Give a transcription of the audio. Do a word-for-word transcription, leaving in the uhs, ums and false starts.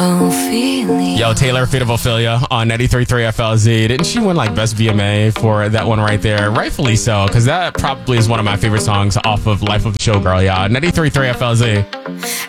Yo, Taylor, Fate of Ophelia on ninety-three point three F L Z. Didn't she win like Best V M A for that one right there? Rightfully so, because that probably is one of my favorite songs off of Life of the Showgirl, y'all. ninety-three point three F L Z.